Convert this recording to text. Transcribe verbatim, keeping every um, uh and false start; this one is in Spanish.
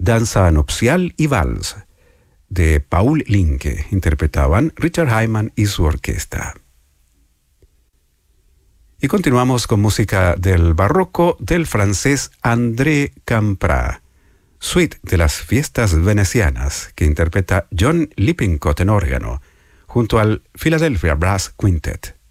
Danza nupcial y vals, de Paul Linke. Interpretaban Richard Hyman y su orquesta. Y continuamos con música del barroco del francés André Campra, Suite de las fiestas venecianas, que interpreta John Lippincott en órgano, junto al Philadelphia Brass Quintet.